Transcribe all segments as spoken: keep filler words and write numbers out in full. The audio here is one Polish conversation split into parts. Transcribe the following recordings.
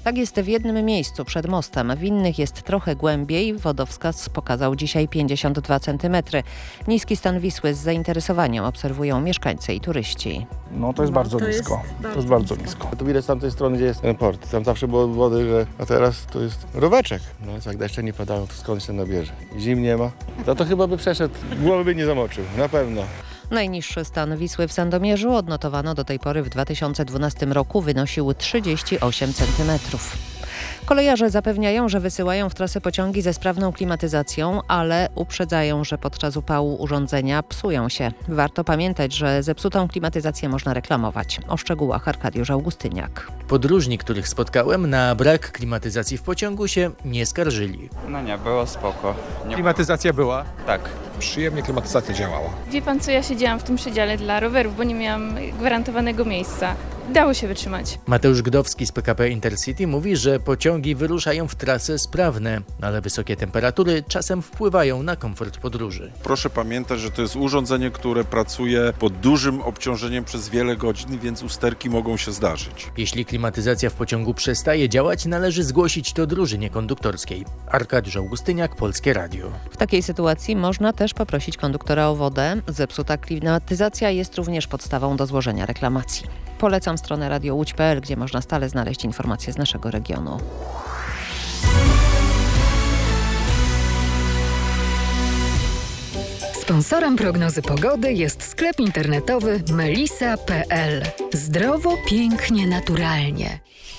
Tak jest w jednym miejscu przed mostem, w innych jest trochę głębiej. Wodowskaz pokazał dzisiaj pięćdziesiąt dwa centymetry. Niski stan Wisły z zainteresowaniem obserwują mieszkańcy i turyści. No to jest No, bardzo to nisko. jest To bardzo jest bardzo nisko. nisko. Tu widać z tamtej strony, gdzie jest ten port. Tam zawsze było wody, że... a teraz to jest roweczek. No jak deszcze nie padają, to skąd się nabierze? Zim nie ma. No to chyba by przeszedł, głowy by nie zamoczył, na pewno. Najniższy stan Wisły w Sandomierzu odnotowano do tej pory w dwa tysiące dwunastym roku, wynosił trzydzieści osiem centymetrów. Kolejarze zapewniają, że wysyłają w trasę pociągi ze sprawną klimatyzacją, ale uprzedzają, że podczas upału urządzenia psują się. Warto pamiętać, że zepsutą klimatyzację można reklamować. O szczegółach Arkadiusz Augustyniak. Podróżni, których spotkałem, na brak klimatyzacji w pociągu się nie skarżyli. No nie, było spoko. Nie Klimatyzacja była? Tak. Przyjemnie klimatyzacja działała. Wie pan co, ja siedziałam w tym przedziale dla rowerów, bo nie miałam gwarantowanego miejsca. Dało się wytrzymać. Mateusz Gdowski z P K P Intercity mówi, że pociągi wyruszają w trasy sprawne, ale wysokie temperatury czasem wpływają na komfort podróży. Proszę pamiętać, że to jest urządzenie, które pracuje pod dużym obciążeniem przez wiele godzin, więc usterki mogą się zdarzyć. Jeśli klimatyzacja w pociągu przestaje działać, należy zgłosić to drużynie konduktorskiej. Arkadiusz Augustyniak, Polskie Radio. W takiej sytuacji można też poprosić konduktora o wodę. Zepsuta klimatyzacja jest również podstawą do złożenia reklamacji. Polecam stronę radio łódź kropka p l, gdzie można stale znaleźć informacje z naszego regionu. Sponsorem prognozy pogody jest sklep internetowy melisa kropka p l. Zdrowo, pięknie, naturalnie.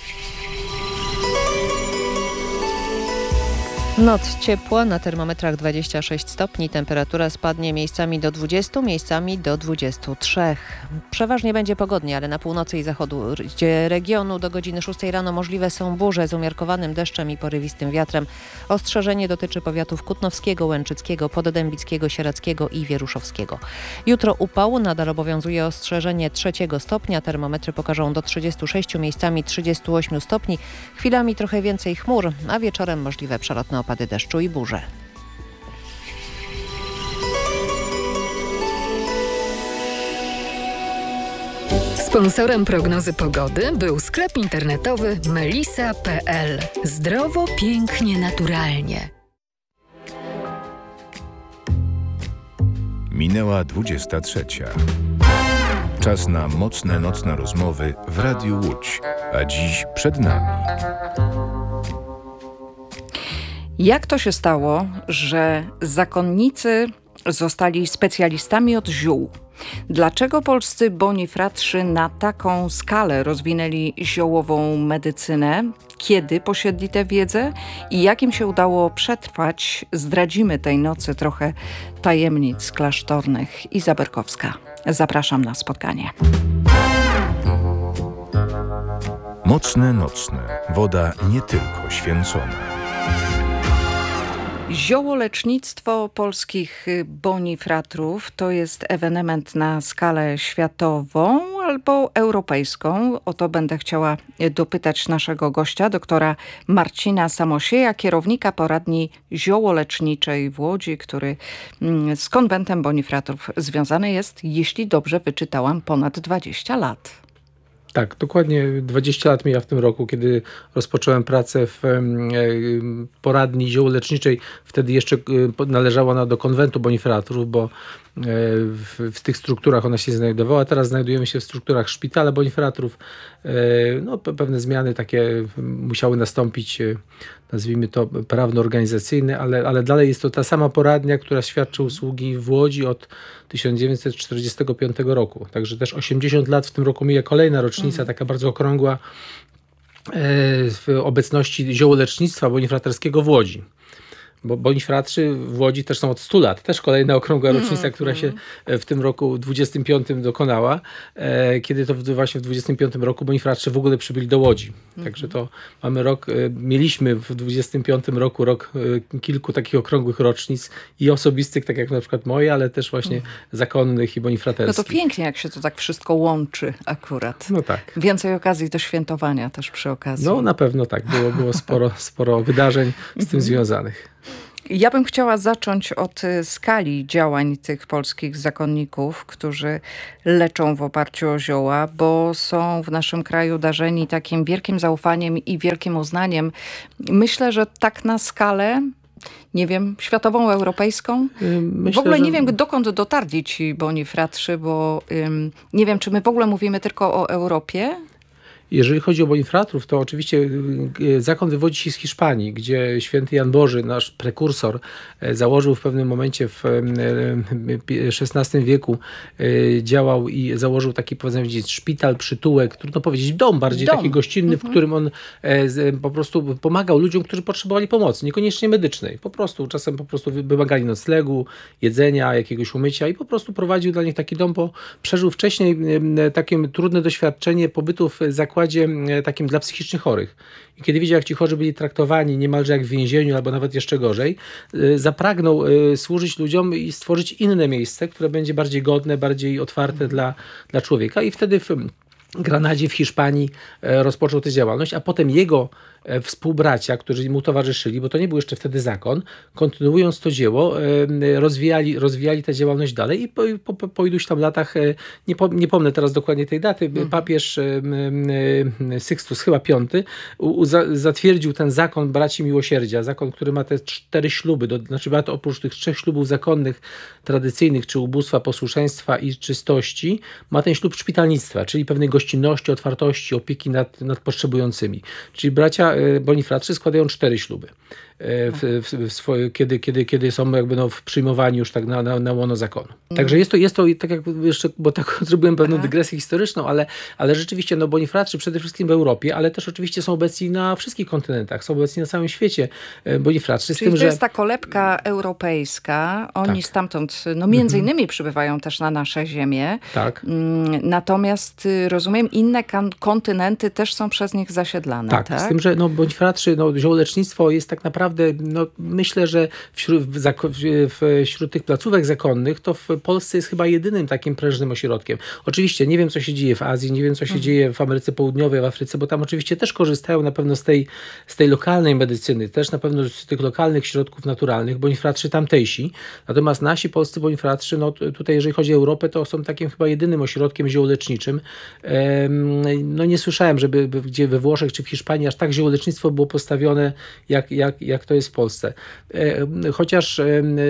Noc ciepła, na termometrach dwadzieścia sześć stopni, temperatura spadnie miejscami do dwudziestu, miejscami do dwudziestu trzech. Przeważnie będzie pogodnie, ale na północy i zachodzie regionu do godziny szóstej rano możliwe są burze z umiarkowanym deszczem i porywistym wiatrem. Ostrzeżenie dotyczy powiatów kutnowskiego, łęczyckiego, poddębickiego, sieradzkiego i wieruszowskiego. Jutro upał, nadal obowiązuje ostrzeżenie trzeciego stopnia, termometry pokażą do trzydziestu sześciu, miejscami trzydziestu ośmiu stopni, chwilami trochę więcej chmur, a wieczorem możliwe przelotne opady deszczu i burze. Sponsorem prognozy pogody był sklep internetowy melisa kropka p l. Zdrowo, pięknie, naturalnie. Minęła dwudziesta trzecia. Czas na mocne nocne rozmowy w Radiu Łódź, a dziś przed nami. Jak to się stało, że zakonnicy zostali specjalistami od ziół? Dlaczego polscy bonifratrzy na taką skalę rozwinęli ziołową medycynę? Kiedy posiedli tę wiedzę i jak im się udało przetrwać? Zdradzimy tej nocy trochę tajemnic klasztornych. Iza Berkowska. Zapraszam na spotkanie. Mocne nocne. Woda nie tylko święcona. Ziołolecznictwo polskich bonifratrów to jest ewenement na skalę światową albo europejską. O to będę chciała dopytać naszego gościa, doktora Marcina Samosieja, kierownika poradni ziołoleczniczej w Łodzi, który z konwentem bonifratrów związany jest, jeśli dobrze wyczytałam, ponad dwadzieścia lat. Tak, dokładnie dwadzieścia lat mija w tym roku, kiedy rozpocząłem pracę w poradni ziołoleczniczej. Wtedy jeszcze należała ona do konwentu bonifratrów, bo w, w tych strukturach ona się znajdowała. Teraz znajdujemy się w strukturach szpitala bonifratrów. No, pewne zmiany takie musiały nastąpić, nazwijmy to prawno-organizacyjne, ale, ale dalej jest to ta sama poradnia, która świadczy usługi w Łodzi od tysiąc dziewięćset czterdziestego piątego roku. Także też osiemdziesiąt lat w tym roku mija kolejna rocznica, taka bardzo okrągła, w obecności ziołolecznictwa bonifraterskiego w Łodzi. Bo bonifratrzy w Łodzi też są od stu lat. Też kolejna okrągła rocznica, mm, która się w tym roku dwudziestym piątym dokonała. E, kiedy to właśnie w dwudziestym piątym roku bonifratrzy w ogóle przybyli do Łodzi. Mm. Także to mamy rok, e, mieliśmy w dwudziestym piątym roku rok e, kilku takich okrągłych rocznic i osobistych, tak jak na przykład moje, ale też właśnie mm. zakonnych i bonifraterskich. No to pięknie, jak się to tak wszystko łączy akurat. No tak. Więcej okazji do świętowania też przy okazji. No na pewno tak. Było, było sporo, sporo wydarzeń z tym związanych. Ja bym chciała zacząć od skali działań tych polskich zakonników, którzy leczą w oparciu o zioła, bo są w naszym kraju darzeni takim wielkim zaufaniem i wielkim uznaniem. Myślę, że tak na skalę, nie wiem, światową, europejską. Myślę, w ogóle że... nie wiem, dokąd dotarli ci bonifratrzy, bo ym, nie wiem, czy my w ogóle mówimy tylko o Europie. Jeżeli chodzi o bonifratrów, to oczywiście zakon wywodzi się z Hiszpanii, gdzie święty Jan Boży, nasz prekursor, założył w pewnym momencie w szesnastym wieku, działał i założył taki, powiedzmy, szpital, przytułek, trudno powiedzieć, dom bardziej dom. taki gościnny, mhm. w którym on po prostu pomagał ludziom, którzy potrzebowali pomocy, niekoniecznie medycznej. Po prostu czasem po prostu wymagali noclegu, jedzenia, jakiegoś umycia i po prostu prowadził dla nich taki dom, bo przeżył wcześniej takie trudne doświadczenie pobytu w zakładzie takim dla psychicznie chorych. I kiedy widział, jak ci chorzy byli traktowani niemalże jak w więzieniu, albo nawet jeszcze gorzej, zapragnął służyć ludziom i stworzyć inne miejsce, które będzie bardziej godne, bardziej otwarte dla, dla człowieka. I wtedy w Granadzie, w Hiszpanii rozpoczął tę działalność, a potem jego współbracia, którzy mu towarzyszyli, bo to nie był jeszcze wtedy zakon, kontynuując to dzieło, rozwijali, rozwijali tę działalność dalej i po, po, po iluś tam latach, nie, po, nie pomnę teraz dokładnie tej daty, mhm. papież Sykstus, chyba piąty, u, za, zatwierdził ten zakon Braci Miłosierdzia, zakon, który ma te cztery śluby, do, znaczy ma to oprócz tych trzech ślubów zakonnych, tradycyjnych, czy ubóstwa, posłuszeństwa i czystości, ma ten ślub szpitalnictwa, czyli pewnej gościnności, otwartości, opieki nad, nad potrzebującymi. Czyli bracia bonifratrzy składają cztery śluby. W, w, w swoje, kiedy, kiedy, kiedy są jakby no przyjmowani już tak na, na, na łono zakonu. Także jest to, jest to tak jak jeszcze, bo tak zrobiłem pewną Aha. dygresję historyczną, ale, ale rzeczywiście no bonifratrzy przede wszystkim w Europie, ale też oczywiście są obecni na wszystkich kontynentach, są obecni na całym świecie bonifratrzy. Z Czyli tym, to że... jest ta kolebka europejska, oni tak. stamtąd no między innymi mhm. przybywają też na nasze ziemię. Tak. Natomiast rozumiem, inne kontynenty też są przez nich zasiedlane. Tak, tak? z tym, że no bonifratrzy, no ziołolecznictwo jest tak naprawdę No, myślę, że wśród, w, wśród tych placówek zakonnych to w Polsce jest chyba jedynym takim prężnym ośrodkiem. Oczywiście nie wiem, co się dzieje w Azji, nie wiem, co się mhm. dzieje w Ameryce Południowej, w Afryce, bo tam oczywiście też korzystają na pewno z tej, z tej lokalnej medycyny, też na pewno z tych lokalnych środków naturalnych, bonifratrzy tamtejsi. Natomiast nasi polscy bonifratrzy, no tutaj jeżeli chodzi o Europę, to są takim chyba jedynym ośrodkiem ziołoleczniczym. No nie słyszałem, żeby gdzie we Włoszech czy w Hiszpanii aż tak ziołolecznictwo było postawione, jak, jak, jak to jest w Polsce. Chociaż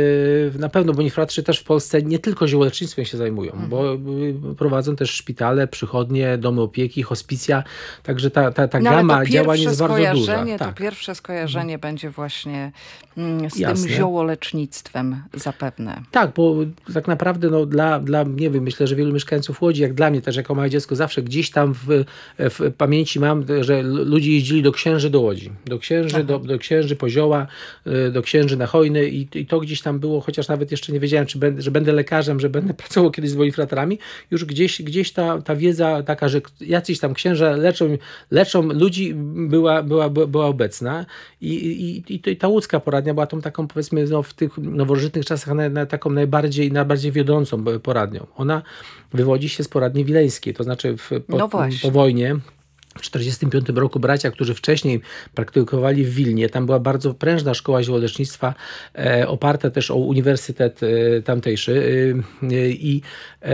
na pewno bonifratrzy też w Polsce nie tylko ziołolecznictwem się zajmują, mhm. bo prowadzą też szpitale, przychodnie, domy opieki, hospicja, także ta, ta, ta no, gama działań jest bardzo duża. To tak. pierwsze skojarzenie hmm. będzie właśnie z Jasne. tym ziołolecznictwem zapewne. Tak, bo tak naprawdę no, dla, dla, nie wiem, myślę, że wielu mieszkańców Łodzi, jak dla mnie też jako małe dziecko, zawsze gdzieś tam w, w pamięci mam, że ludzie jeździli do księży do Łodzi. Do księży, do, do księży po zioła, do księży na hojny i, i to gdzieś tam było, chociaż nawet jeszcze nie wiedziałem, czy będę, że będę lekarzem, że będę pracował kiedyś z bonifratrami, już gdzieś, gdzieś ta, ta wiedza taka, że jacyś tam księża leczą, leczą ludzi, była, była, była obecna i, i, i ta łódzka poradnia była tą taką, powiedzmy, no, w tych nowożytnych czasach na, na taką najbardziej, najbardziej wiodącą poradnią. Ona wywodzi się z poradni wileńskiej, to znaczy w, po, no po wojnie w tysiąc dziewięćset czterdziestym piątym roku bracia, którzy wcześniej praktykowali w Wilnie, tam była bardzo prężna szkoła ziołolecznictwa, e, oparta też o uniwersytet e, tamtejszy e, i e,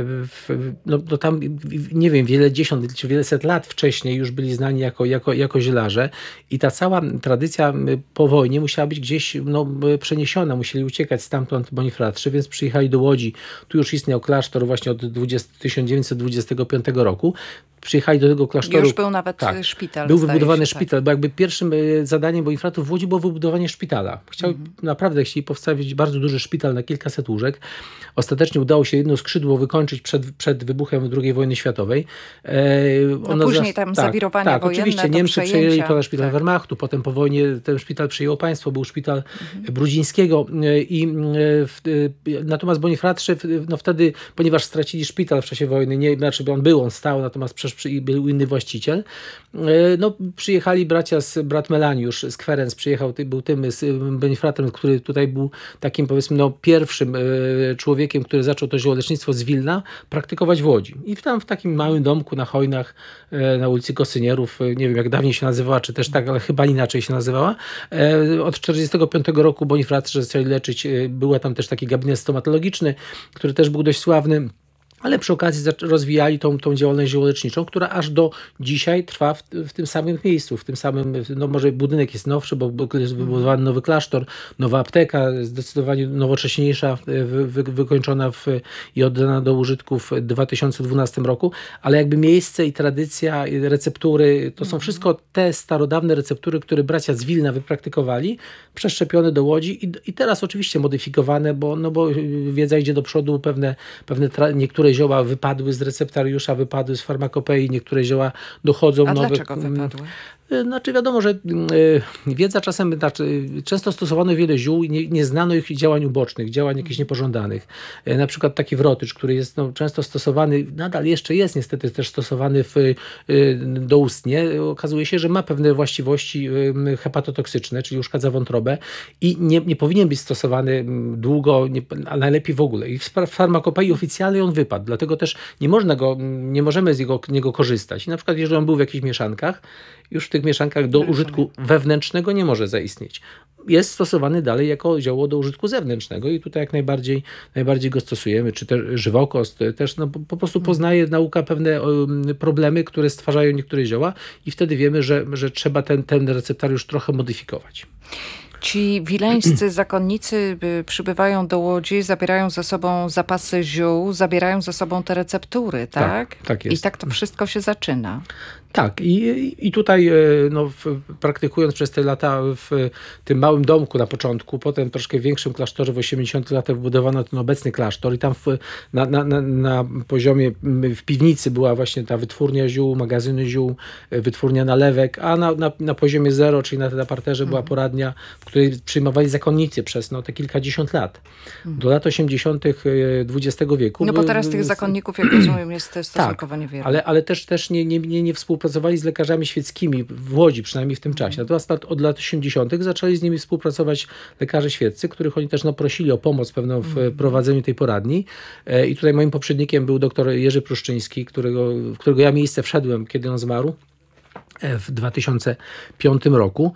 w, no, no tam, nie wiem, wiele dziesiąt czy wiele set lat wcześniej już byli znani jako, jako, jako zielarze i ta cała tradycja po wojnie musiała być gdzieś no, przeniesiona, musieli uciekać stamtąd bonifratrzy, więc przyjechali do Łodzi. Tu już istniał klasztor właśnie od tysiąc dziewięćset dwudziestego piątego roku. Przyjechali do tego klasztoru. Już był nawet tak, szpital. Był wybudowany się, szpital, tak. bo jakby pierwszym zadaniem bonifratów w Łodzi było wybudowanie szpitala. Chciał, mm. Naprawdę chcieli powstawić bardzo duży szpital na kilkaset łóżek. Ostatecznie udało się jedno skrzydło wykończyć przed, przed wybuchem drugiej wojny światowej. E, no później tam tak, zawirowania tak, wojenne, oczywiście Niemcy przejęli to na szpital tak. Wehrmachtu, potem po wojnie ten szpital przejęło państwo, był szpital mm. Brudzińskiego i w, natomiast bonifratrzy no wtedy, ponieważ stracili szpital w czasie wojny, nie, znaczy on był, on stał, natomiast przesz, też przy, był inny właściciel. No, przyjechali bracia, z, brat Melaniusz z Kwerenc przyjechał, ty, był tym z Bonifratem, który tutaj był takim, powiedzmy, no, pierwszym człowiekiem, który zaczął to ziołolecznictwo z Wilna praktykować w Łodzi. I tam w takim małym domku na Hojnach, na ulicy Kosynierów, nie wiem jak dawniej się nazywała, czy też tak, ale chyba inaczej się nazywała. Od czterdziestego piątego roku Bonifratrzy zaczęli leczyć. Była tam też taki gabinet stomatologiczny, który też był dość sławny. Ale przy okazji rozwijali tą, tą działalność ziołoleczniczą, która aż do dzisiaj trwa w, w tym samym miejscu, w tym samym, no może budynek jest nowszy, bo jest wybudowany nowy klasztor, nowa apteka, zdecydowanie nowocześniejsza, wy, wy, wykończona w, i oddana do użytku w dwa tysiące dwunastym roku, ale jakby miejsce i tradycja, i receptury, to są wszystko te starodawne receptury, które bracia z Wilna wypraktykowali, przeszczepione do Łodzi i, i teraz oczywiście modyfikowane, bo, no bo wiedza idzie do przodu, pewne, pewne tra- niektóre zioła wypadły z receptariusza, wypadły z farmakopei, niektóre zioła dochodzą A nowe. dlaczego wypadły? Znaczy wiadomo, że y, wiedza czasem, znaczy, często stosowano wiele ziół i nie, nie znano ich działań ubocznych, działań jakichś niepożądanych. Y, na przykład taki wrotycz, który jest no, często stosowany, nadal jeszcze jest niestety też stosowany w, y, doustnie. Okazuje się, że ma pewne właściwości y, hepatotoksyczne, czyli uszkadza wątrobę i nie, nie powinien być stosowany długo, nie, a najlepiej w ogóle. I w farmakopei oficjalnej on wypadł, dlatego też nie można go, nie możemy z jego, niego korzystać. I na przykład jeżeli on był w jakichś mieszankach, już w tych mieszankach do użytku wewnętrznego nie może zaistnieć. Jest stosowany dalej jako zioło do użytku zewnętrznego i tutaj jak najbardziej, najbardziej go stosujemy, czy też żywokost, też no, po, po prostu poznaje nauka pewne um, problemy, które stwarzają niektóre zioła i wtedy wiemy, że, że trzeba ten, ten receptariusz trochę modyfikować. Ci wileńscy zakonnicy przybywają do Łodzi, zabierają ze sobą zapasy ziół, zabierają ze sobą te receptury, tak? Tak, tak jest. I tak to wszystko się zaczyna. Tak, i, i tutaj no, w, praktykując przez te lata w tym małym domku na początku, potem troszkę większym klasztorze w osiemdziesiątych latach wybudowano ten obecny klasztor i tam w, na, na, na, na poziomie, w piwnicy była właśnie ta wytwórnia ziół, magazyny ziół, wytwórnia nalewek, a na, na, na poziomie zero, czyli na, na parterze była poradnia, w której przyjmowali zakonnicy przez no, te kilkadziesiąt lat. Do lat osiemdziesiątych dwudziestego wieku. No bo teraz tych zakonników, jak rozumiem, jest stosunkowo tak, niewiele. Ale, ale też, też nie, nie, nie, nie współpracowali z lekarzami świeckimi w Łodzi, przynajmniej w tym czasie. Natomiast od lat osiemdziesiątych zaczęli z nimi współpracować lekarze świeccy, których oni też no, prosili o pomoc pewną w prowadzeniu tej poradni. I tutaj moim poprzednikiem był doktor Jerzy Pruszczyński, którego, w którego ja miejsce wszedłem, kiedy on zmarł w dwa tysiące piątym roku.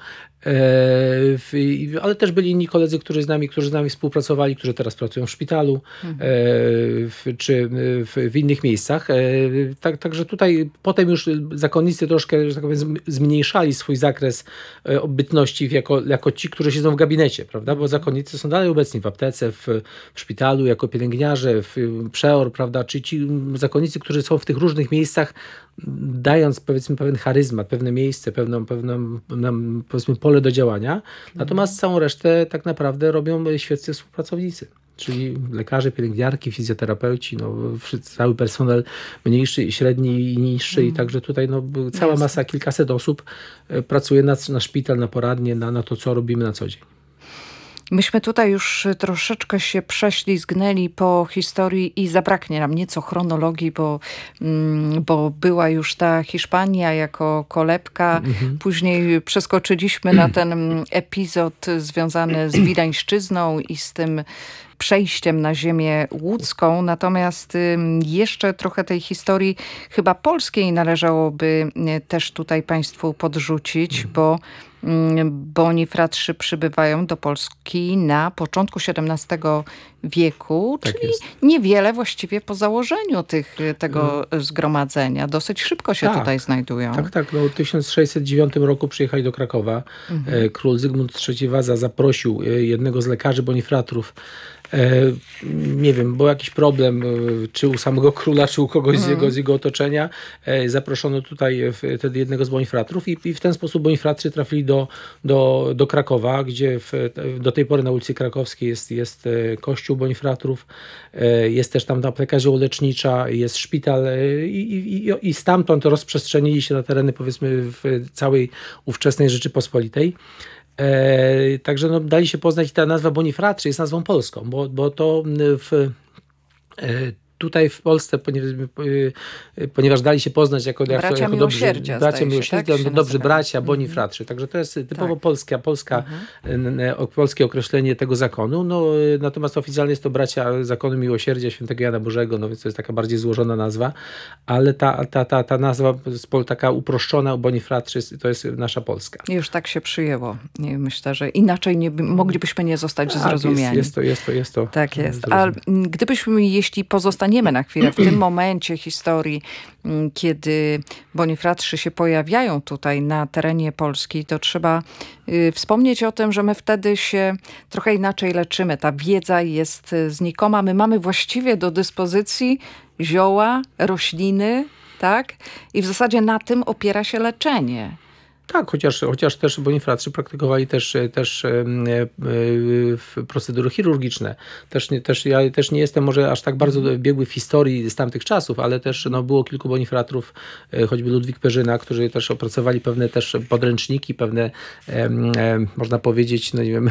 Ale też byli inni koledzy, którzy z nami, którzy z nami współpracowali, którzy teraz pracują w szpitalu mhm. czy w, w innych miejscach. Tak, także tutaj potem już zakonnicy troszkę, że tak powiem, zmniejszali swój zakres bytności jako, jako ci, którzy siedzą w gabinecie, prawda? Bo zakonnicy są dalej obecni w aptece, w, w szpitalu, jako pielęgniarze, w przeor, prawda? Czy ci zakonnicy, którzy są w tych różnych miejscach, dając powiedzmy pewien charyzmat, pewne miejsce, pewną, pewną nam, powiedzmy pole do działania. Natomiast całą resztę tak naprawdę robią świeccy współpracownicy. Czyli lekarze, pielęgniarki, fizjoterapeuci, no, cały personel mniejszy, średni i niższy mm. i także tutaj no, cała Jasne. masa, kilkaset osób pracuje na, na szpital, na poradnie, na, na to, co robimy na co dzień. Myśmy tutaj już troszeczkę się prześlizgnęli po historii i zabraknie nam nieco chronologii, bo, bo była już ta Hiszpania jako kolebka. Mhm. Później przeskoczyliśmy na ten epizod związany z wileńszczyzną i z tym przejściem na ziemię łódzką. Natomiast jeszcze trochę tej historii chyba polskiej należałoby też tutaj Państwu podrzucić, bo Bonifratrzy przybywają do Polski na początku siedemnastego wieku, tak czyli jest. Niewiele właściwie po założeniu tych, tego hmm. zgromadzenia. Dosyć szybko się tak. tutaj znajdują. Tak, tak. No, w tysiąc sześćset dziewiątym roku przyjechali do Krakowa. Mhm. Król Zygmunt trzeci Waza zaprosił jednego z lekarzy Bonifratrów. Nie wiem, był jakiś problem, czy u samego króla, czy u kogoś z, jego, z jego otoczenia. Zaproszono tutaj wtedy jednego z Bonifratrów i, i w ten sposób Bonifratrzy trafili do, do, do Krakowa, gdzie w, do tej pory na ulicy Krakowskiej jest, jest kościół Bonifratrów, jest też tam apteka ziołolecznicza, jest szpital i, i, i stamtąd rozprzestrzenili się na tereny, powiedzmy, w całej ówczesnej Rzeczypospolitej. E, także no, dali się poznać, ta nazwa Bonifratrzy jest nazwą polską, bo, bo to w, e, tutaj w Polsce, ponieważ, ponieważ dali się poznać jako, jako, bracia jako miłosierdzia, dobrzy, bracia się, miłosierdzia, tak? no, dobrzy bracia, bonifratrzy. Także to jest typowo tak. polska, polska, mhm. polskie określenie tego zakonu. No, natomiast oficjalnie jest to bracia zakonu miłosierdzia świętego Jana Bożego, no więc to jest taka bardziej złożona nazwa, ale ta, ta, ta, ta nazwa taka uproszczona bonifratrzy to jest nasza Polska. Już tak się przyjęło. Myślę, że inaczej nie, moglibyśmy nie zostać tak, zrozumiani. Jest, jest, to, jest, to, jest to. Tak jest. A gdybyśmy, jeśli pozostaniemy na chwilę w tym momencie historii, kiedy bonifratrzy się pojawiają tutaj na terenie Polski, to trzeba y, wspomnieć o tym, że my wtedy się trochę inaczej leczymy. Ta wiedza jest znikoma. My mamy właściwie do dyspozycji zioła, rośliny, tak? I w zasadzie na tym opiera się leczenie. Tak, chociaż, chociaż też bonifratrzy praktykowali też, też e, e, procedury chirurgiczne. Też, nie, też, ja też nie jestem może aż tak bardzo biegły w historii z tamtych czasów, ale też no, było kilku bonifratrów, e, choćby Ludwik Perzyna, którzy też opracowali pewne też podręczniki, pewne e, e, można powiedzieć, no nie wiem,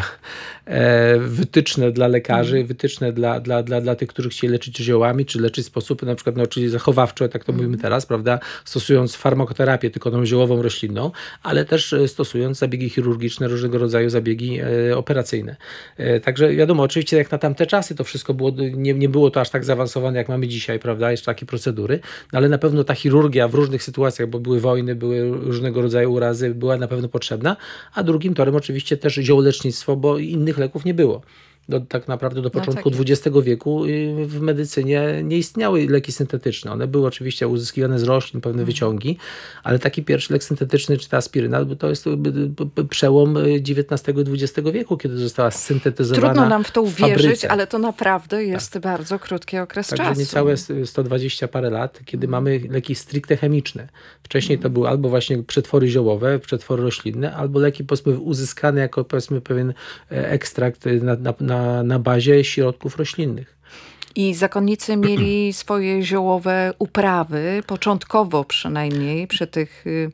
e, wytyczne dla lekarzy, wytyczne dla, dla, dla, dla tych, którzy chcieli leczyć ziołami, czy leczyć w sposób na przykład, no, czyli zachowawczo, tak to mówimy teraz, prawda, stosując farmakoterapię, tylko tą ziołową, roślinną, ale też stosując zabiegi chirurgiczne, różnego rodzaju zabiegi e, operacyjne. E, także wiadomo, oczywiście jak na tamte czasy to wszystko było, nie, nie było to aż tak zaawansowane jak mamy dzisiaj, prawda, jeszcze takie procedury, no, ale na pewno ta chirurgia w różnych sytuacjach, bo były wojny, były różnego rodzaju urazy, była na pewno potrzebna, a drugim torem oczywiście też ziołolecznictwo, bo innych leków nie było. Do, tak naprawdę do początku no tak dwudziestego wieku w medycynie nie istniały leki syntetyczne. One były oczywiście uzyskiwane z roślin, pewne wyciągi, ale taki pierwszy lek syntetyczny, czy ta aspiryna, to jest przełom dziewiętnastego i dwudziestego wieku, kiedy została syntetyzowana. Trudno nam w to w uwierzyć, ale to naprawdę jest tak. bardzo krótki okres Także czasu. niecałe sto dwadzieścia parę lat, kiedy mamy leki stricte chemiczne. Wcześniej to były albo właśnie przetwory ziołowe, przetwory roślinne, albo leki powiedzmy uzyskane jako powiedzmy pewien ekstrakt na, na, na na bazie środków roślinnych. I zakonnicy mieli swoje ziołowe uprawy, początkowo przynajmniej przy tych y,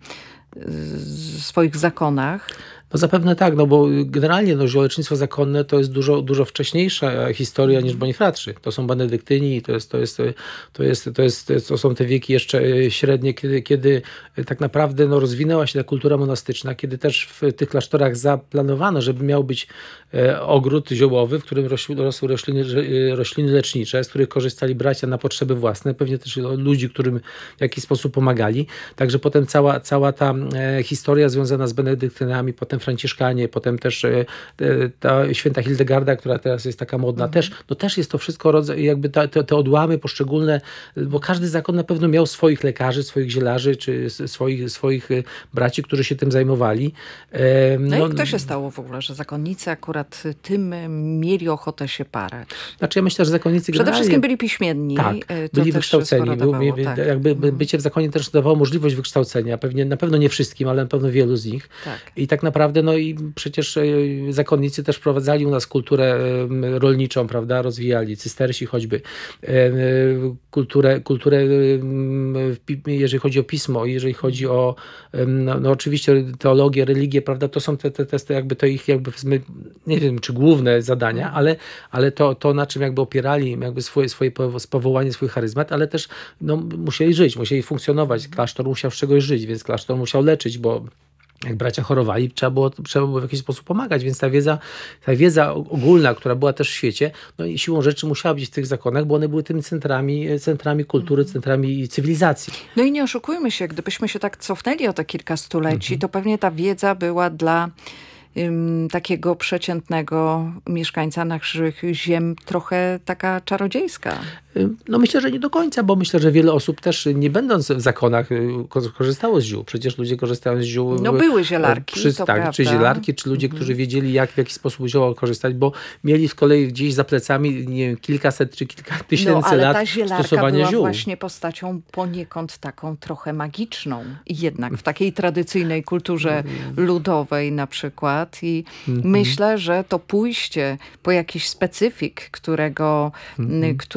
y, swoich zakonach. No zapewne tak, no bo generalnie no, ziołolecznictwo zakonne to jest dużo, dużo wcześniejsza historia niż bonifratrzy. To są benedyktyni, to jest, to jest, to jest, to jest, to są te wieki jeszcze średnie, kiedy, kiedy tak naprawdę no, rozwinęła się ta kultura monastyczna, kiedy też w tych klasztorach zaplanowano, żeby miał być ogród ziołowy, w którym rosły rośliny, rośliny lecznicze, z których korzystali bracia na potrzeby własne, pewnie też ludzi, którym w jakiś sposób pomagali. Także potem cała, cała ta historia związana z benedyktynami, potem Franciszkanie, potem też ta święta Hildegarda, która teraz jest taka modna, mhm. też, no też jest to wszystko rodzaj, jakby ta, te, te odłamy poszczególne, bo każdy zakon na pewno miał swoich lekarzy, swoich zielarzy, czy swoich, swoich braci, którzy się tym zajmowali. No, no i kto się stało w ogóle, że zakonnicy akurat tym mieli ochotę się parać? Znaczy ja myślę, że zakonnicy Przede wszystkim byli piśmienni. Tak, to byli wykształceni. Był, tak. Jakby bycie w zakonie też dawało możliwość wykształcenia. Pewnie, na pewno nie wszystkim, ale na pewno wielu z nich. Tak. I tak naprawdę no i przecież zakonnicy też wprowadzali u nas kulturę rolniczą, prawda, rozwijali, cystersi choćby, kulturę, kulturę jeżeli chodzi o pismo, jeżeli chodzi o no, no oczywiście teologię, religię, prawda, to są te, te, te jakby to ich jakby nie wiem, czy główne zadania, ale, ale to, to na czym jakby opierali jakby swoje, swoje powołanie, swój charyzmat, ale też no, musieli żyć, musieli funkcjonować. Klasztor musiał z czegoś żyć, więc klasztor musiał leczyć, bo jak bracia chorowali, trzeba było, trzeba było w jakiś sposób pomagać, więc ta wiedza, ta wiedza ogólna, która była też w świecie, no i siłą rzeczy musiała być w tych zakonach, bo one były tymi centrami, centrami kultury, centrami cywilizacji. No i nie oszukujmy się, gdybyśmy się tak cofnęli o te kilka stuleci, mm-hmm. to pewnie ta wiedza była dla ym, takiego przeciętnego mieszkańca naszych ziem trochę taka czarodziejska. No myślę, że nie do końca, bo myślę, że wiele osób też nie będąc w zakonach korzystało z ziół. Przecież ludzie korzystają z ziół. No były zielarki, przy, to tak, prawda. Czy zielarki, czy ludzie, mhm. którzy wiedzieli jak w jaki sposób zioło korzystać, bo mieli z kolei gdzieś za plecami nie wiem, kilkaset czy kilka tysięcy no, ale lat ta zielarka stosowania była ziół. właśnie postacią poniekąd taką trochę magiczną. I jednak w takiej tradycyjnej kulturze mhm. ludowej na przykład. I mhm. myślę, że to pójście po jakiś specyfik, którego, mhm. który zakon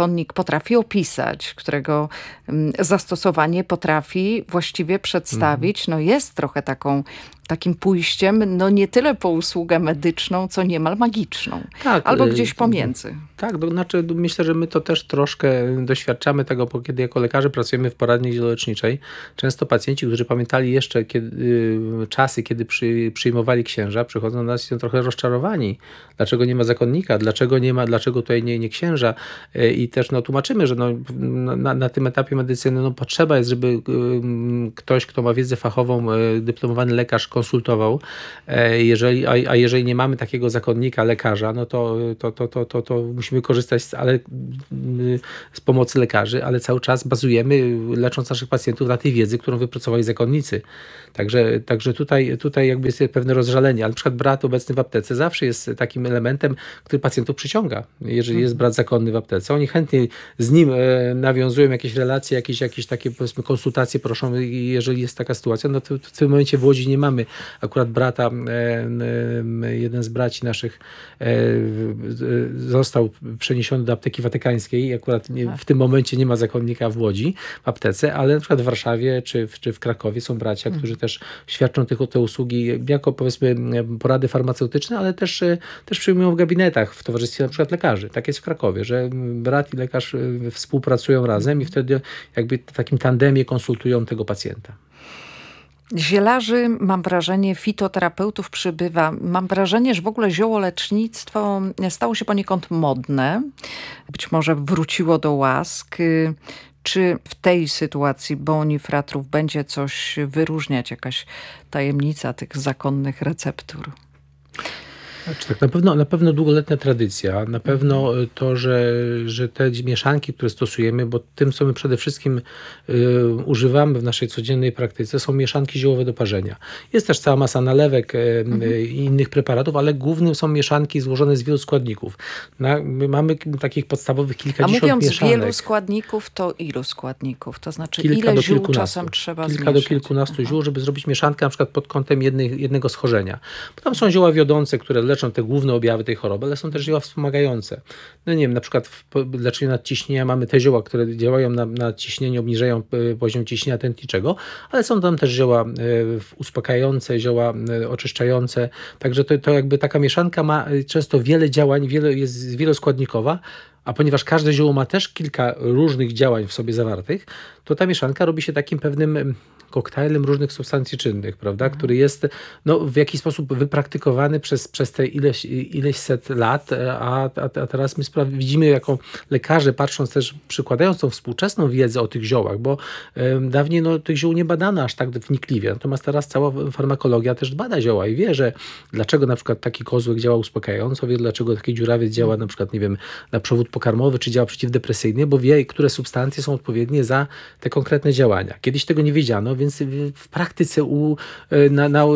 zakonnik potrafi opisać, którego zastosowanie potrafi właściwie przedstawić, no jest trochę taką takim pójściem, no nie tyle po usługę medyczną, co niemal magiczną. Tak, albo gdzieś pomiędzy. Tak, to znaczy myślę, że my to też troszkę doświadczamy tego, bo kiedy jako lekarze pracujemy w poradni zieloleczniczej, często pacjenci, którzy pamiętali jeszcze kiedy, czasy, kiedy przy, przyjmowali księża, przychodzą do nas i są trochę rozczarowani. Dlaczego nie ma zakonnika? Dlaczego nie ma, dlaczego tutaj nie, nie księża? I też no, tłumaczymy, że no, na, na tym etapie medycyny no, potrzeba jest, żeby ktoś, kto ma wiedzę fachową, dyplomowany lekarz konsultował. Jeżeli, a, a jeżeli nie mamy takiego zakonnika, lekarza, no to, to, to, to, to, to musimy korzystać z, ale, z pomocy lekarzy, ale cały czas bazujemy, lecząc naszych pacjentów, na tej wiedzy, którą wypracowali zakonnicy. Także, także tutaj, tutaj jakby jest pewne rozżalenie. Ale na przykład brat obecny w aptece zawsze jest takim elementem, który pacjentów przyciąga. Jeżeli jest brat zakonny w aptece, oni chętnie z nim nawiązują jakieś relacje, jakieś, jakieś takie powiedzmy konsultacje proszą, jeżeli jest taka sytuacja, no to w tym momencie w Łodzi nie mamy akurat brata, jeden z braci naszych został przeniesiony do apteki watykańskiej i akurat w tym momencie nie ma zakonnika w Łodzi w aptece, ale na przykład w Warszawie czy w, czy w Krakowie są bracia, którzy też świadczą tych, te usługi jako powiedzmy porady farmaceutyczne, ale też, też przyjmują w gabinetach w towarzystwie na przykład lekarzy. Tak jest w Krakowie, że brat i lekarz współpracują razem i wtedy jakby w takim tandemie konsultują tego pacjenta. Zielarzy, mam wrażenie, fitoterapeutów przybywa. Mam wrażenie, że w ogóle ziołolecznictwo stało się poniekąd modne. Być może wróciło do łask. Czy w tej sytuacji bonifratrów będzie coś wyróżniać, jakaś tajemnica tych zakonnych receptur? Znaczy, tak, na pewno, na pewno długoletnia tradycja, na pewno to, że, że te mieszanki, które stosujemy, bo tym, co my przede wszystkim y, używamy w naszej codziennej praktyce, są mieszanki ziołowe do parzenia. Jest też cała masa nalewek y, mhm. y, i innych preparatów, ale głównym są mieszanki złożone z wielu składników. Na, my mamy takich podstawowych kilkadziesiąt mieszanek. A mówiąc mieszanek. Wielu składników, to ilu składników? To znaczy kilka ile ziół czasem trzeba Kilka zmieszać? do kilkunastu Aha. ziół, żeby zrobić mieszankę na przykład pod kątem jednej, jednego schorzenia. Bo tam są zioła wiodące, które leczą te główne objawy tej choroby, ale są też zioła wspomagające. No nie wiem, na przykład w leczeniu nadciśnienia mamy te zioła, które działają na, na ciśnienie, obniżają poziom ciśnienia tętniczego, ale są tam też zioła uspokajające, zioła oczyszczające. Także to, to jakby taka mieszanka ma często wiele działań, wiele, jest wieloskładnikowa, a ponieważ każde zioło ma też kilka różnych działań w sobie zawartych, to ta mieszanka robi się takim pewnym koktajlem różnych substancji czynnych, prawda, mhm. który jest no, w jakiś sposób wypraktykowany przez, przez te ileś, ileś set lat, a, a, a teraz my spraw- widzimy jako lekarze, patrząc też, przykładając tą współczesną wiedzę o tych ziołach, bo e, dawniej no, tych ziół nie badano aż tak wnikliwie, natomiast teraz cała farmakologia też bada zioła i wie, że dlaczego na przykład taki kozłek działa uspokajająco, wie dlaczego taki dziurawiec działa na przykład, nie wiem, na przewód pokarmowy, czy działa przeciwdepresyjnie, bo wie, które substancje są odpowiednie za te konkretne działania. Kiedyś tego nie wiedziano, więc w praktyce u, na, na,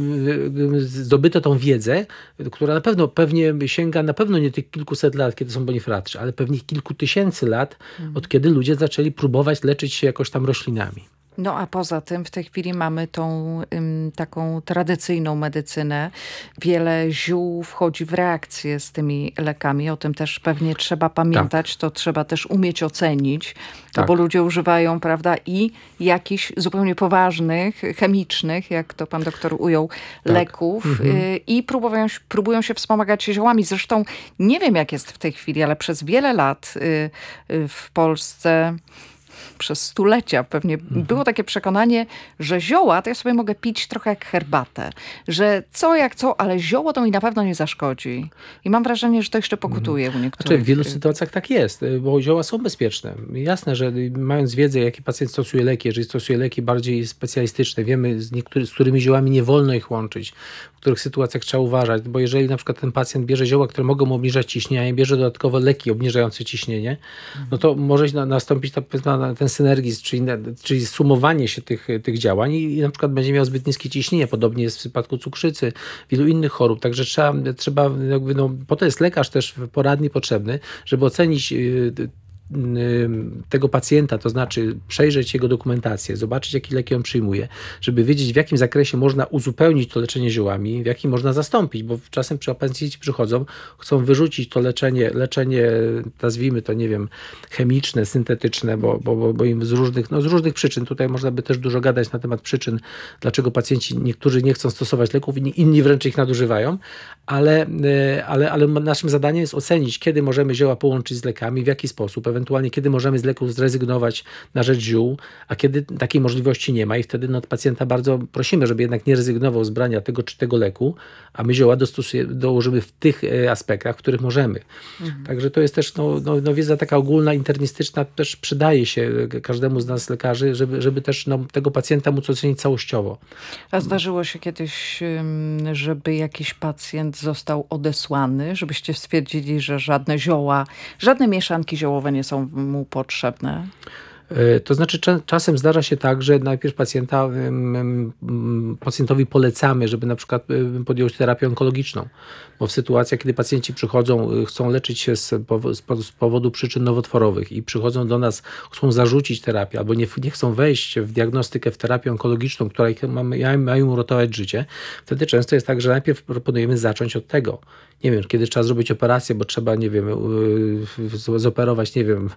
zdobyto tą wiedzę, która na pewno pewnie sięga na pewno nie tych kilkuset lat, kiedy są bonifratrzy, ale pewnie kilku tysięcy lat, mhm. od kiedy ludzie zaczęli próbować leczyć się jakoś tam roślinami. No a poza tym w tej chwili mamy tą ym, taką tradycyjną medycynę. Wiele ziół wchodzi w reakcję z tymi lekami. O tym też pewnie trzeba pamiętać. Tak. To trzeba też umieć ocenić. To tak. Bo ludzie używają, prawda, i jakichś zupełnie poważnych, chemicznych, jak to pan doktor ujął, tak. leków mhm. y, i próbują, próbują się wspomagać ziołami. Zresztą nie wiem, jak jest w tej chwili, ale przez wiele lat y, y, w Polsce... przez stulecia pewnie mhm. było takie przekonanie, że zioła to ja sobie mogę pić trochę jak herbatę. Że co jak co, ale zioło to mi na pewno nie zaszkodzi. I mam wrażenie, że to jeszcze pokutuje mhm. u niektórych. Znaczy, w wielu sytuacjach tak jest, bo zioła są bezpieczne. Jasne, że mając wiedzę, jaki pacjent stosuje leki, jeżeli stosuje leki bardziej specjalistyczne, wiemy, z, niektóry, z którymi ziołami nie wolno ich łączyć, w których sytuacjach trzeba uważać, bo jeżeli na przykład ten pacjent bierze zioła, które mogą obniżać ciśnienie, bierze dodatkowo leki obniżające ciśnienie, mhm. no to może na, nastąpić ta, ta, ten synergizm, czyli, czyli sumowanie się tych, tych działań i, i na przykład będzie miał zbyt niskie ciśnienie. Podobnie jest w przypadku cukrzycy, wielu innych chorób. Także trzeba, trzeba jakby, no, po to jest lekarz też poradni potrzebny, żeby ocenić yy, tego pacjenta, to znaczy przejrzeć jego dokumentację, zobaczyć, jakie leki on przyjmuje, żeby wiedzieć, w jakim zakresie można uzupełnić to leczenie ziołami, w jakim można zastąpić, bo czasem pacjenci przychodzą, chcą wyrzucić to leczenie, leczenie, nazwijmy to, nie wiem, chemiczne, syntetyczne, bo, bo, bo im z różnych, no z różnych przyczyn, tutaj można by też dużo gadać na temat przyczyn, dlaczego pacjenci, niektórzy nie chcą stosować leków, inni, inni wręcz ich nadużywają, ale, ale, ale naszym zadaniem jest ocenić, kiedy możemy zioła połączyć z lekami, w jaki sposób, ewentualnie kiedy możemy z leków zrezygnować na rzecz ziół, a kiedy takiej możliwości nie ma i wtedy no, pacjenta bardzo prosimy, żeby jednak nie rezygnował z brania tego czy tego leku, a my zioła dostosujemy, dołożymy w tych aspektach, w których możemy. Mhm. Także to jest też no, no, no, wiedza taka ogólna, internistyczna też przydaje się każdemu z nas lekarzy, żeby, żeby też no, tego pacjenta móc ocenić całościowo. A zdarzyło się kiedyś, żeby jakiś pacjent został odesłany, żebyście stwierdzili, że żadne zioła, żadne mieszanki ziołowe nie są mu potrzebne? To znaczy czasem zdarza się tak, że najpierw pacjenta, pacjentowi polecamy, żeby na przykład podjąć terapię onkologiczną, bo w sytuacjach, kiedy pacjenci przychodzą, chcą leczyć się z powodu przyczyn nowotworowych i przychodzą do nas, chcą zarzucić terapię albo nie, nie chcą wejść w diagnostykę, w terapię onkologiczną, która mają uratować życie, wtedy często jest tak, że najpierw proponujemy zacząć od tego. Nie wiem, kiedy trzeba zrobić operację, bo trzeba, nie wiem, zoperować, nie wiem,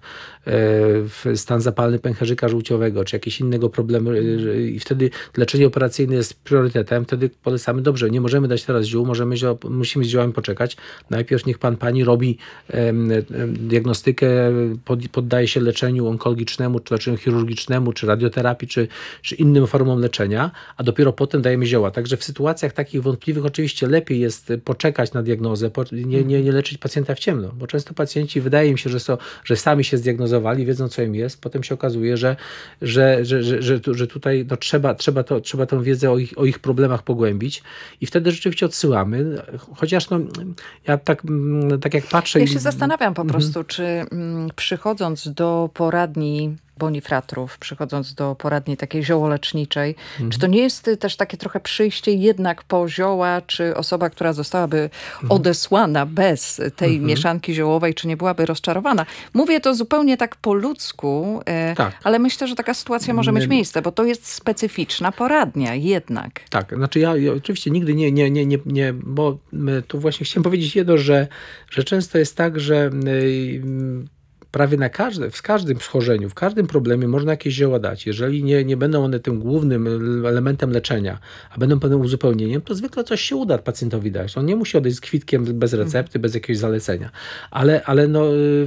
stan zapalny pęcherzyka żółciowego, czy jakieś innego problemu i wtedy leczenie operacyjne jest priorytetem, wtedy polecamy, dobrze, nie możemy dać teraz ziół, możemy zioł, musimy z ziołami poczekać. Najpierw niech pan, pani robi em, diagnostykę, pod, poddaje się leczeniu onkologicznemu, czy leczeniu chirurgicznemu, czy radioterapii, czy, czy innym formom leczenia, a dopiero potem dajemy zioła. Także w sytuacjach takich wątpliwych oczywiście lepiej jest poczekać na diagnozę, Nie, nie, nie leczyć pacjenta w ciemno, bo często pacjenci, wydaje mi się, że, so, że sami się zdiagnozowali, wiedzą, co im jest, potem się okazuje, że, że, że, że, że, że tutaj no, trzeba, trzeba, to, trzeba tę wiedzę o ich, o ich problemach pogłębić i wtedy rzeczywiście odsyłamy, chociaż no, ja tak, tak jak patrzę... Ja i... się zastanawiam po mhm. prostu, czy m, przychodząc do poradni bonifratrów, przychodząc do poradni takiej ziołoleczniczej, mhm. czy to nie jest też takie trochę przyjście jednak po zioła, czy osoba, która zostałaby mhm. odesłana bez tej mhm. mieszanki ziołowej, czy nie byłaby rozczarowana? Mówię to zupełnie tak po ludzku, e, tak. ale myślę, że taka sytuacja może mieć miejsce, bo to jest specyficzna poradnia jednak. Tak, znaczy ja, ja oczywiście nigdy nie, nie, nie, nie, nie bo tu właśnie chciałem powiedzieć jedno, że, że często jest tak, że yy, prawie na każde, w każdym schorzeniu, w każdym problemie można jakieś zioła dać. Jeżeli nie, nie będą one tym głównym elementem leczenia, a będą pewnym uzupełnieniem, to zwykle coś się uda pacjentowi dać. On nie musi odejść z kwitkiem bez recepty, bez jakiegoś zalecenia. Ale, ale no,